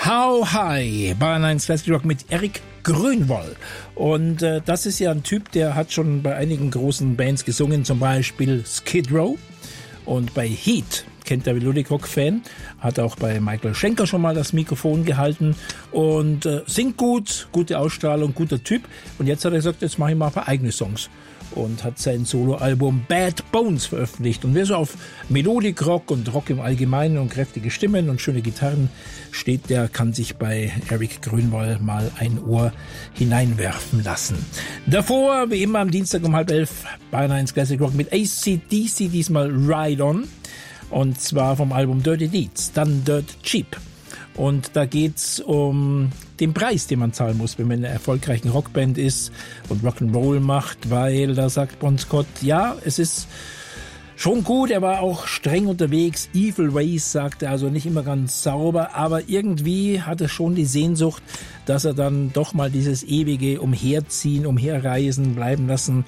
How High, Bayern 1 Classic Rock mit Erik Grünwald. Und das ist ja ein Typ, der hat schon bei einigen großen Bands gesungen, zum Beispiel Skid Row und bei Heat. Kennt der Ludwig Rock-Fan, hat auch bei Michael Schenker schon mal das Mikrofon gehalten und singt gut, gute Ausstrahlung, guter Typ. Und jetzt hat er gesagt, jetzt mache ich mal ein paar eigene Songs und hat sein Soloalbum Bad Bones veröffentlicht. Und wer so auf Melodic-Rock und Rock im Allgemeinen und kräftige Stimmen und schöne Gitarren steht, der kann sich bei Erik Grünwald mal ein Ohr hineinwerfen lassen. Davor, wie immer am Dienstag um 10:30, Bayern 1 Classic Rock mit AC/DC, diesmal Ride On. Und zwar vom Album Dirty Deeds, dann Dirt Cheap. Und da geht's um den Preis, den man zahlen muss, wenn man in einer erfolgreichen Rockband ist und Rock'n'Roll macht, weil da sagt Bon Scott, ja, es ist schon gut, er war auch streng unterwegs, Evil Ways, sagt er, also nicht immer ganz sauber, aber irgendwie hat er schon die Sehnsucht, dass er dann doch mal dieses ewige Umherziehen, Umherreisen bleiben lassen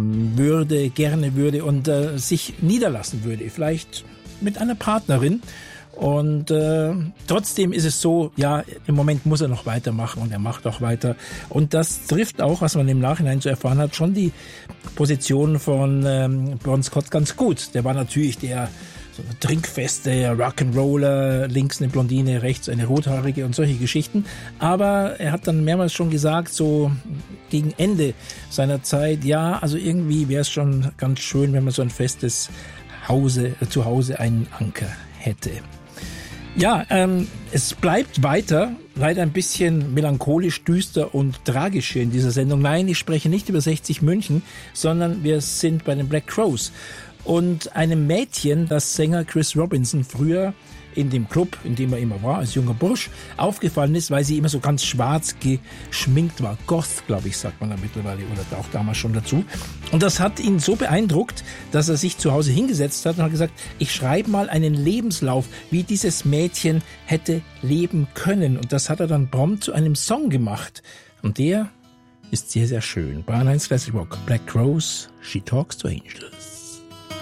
gerne würde und sich niederlassen würde, vielleicht mit einer Partnerin. Und trotzdem ist es so, ja, im Moment muss er noch weitermachen und er macht auch weiter. Und das trifft auch, was man im Nachhinein so erfahren hat, schon die Position von Bon Scott ganz gut. Der war natürlich der so trinkfeste Rock'n'Roller, links eine Blondine, rechts eine rothaarige und solche Geschichten. Aber er hat dann mehrmals schon gesagt, so gegen Ende seiner Zeit, ja, also irgendwie wäre es schon ganz schön, wenn man so ein festes zu Hause einen Anker hätte. Ja, es bleibt weiter, leider ein bisschen melancholisch, düster und tragisch hier in dieser Sendung. Nein, ich spreche nicht über 60 München, sondern wir sind bei den Black Crowes und einem Mädchen, das Sänger Chris Robinson früher in dem Club, in dem er immer war, als junger Bursch, aufgefallen ist, weil sie immer so ganz schwarz geschminkt war. Goth, glaube ich, sagt man da mittlerweile, oder auch damals schon dazu. Und das hat ihn so beeindruckt, dass er sich zu Hause hingesetzt hat und hat gesagt, ich schreibe mal einen Lebenslauf, wie dieses Mädchen hätte leben können. Und das hat er dann prompt zu einem Song gemacht. Und der ist sehr, sehr schön. Bayern 1 Classic Rock, Black Crowes, She Talks to Angels.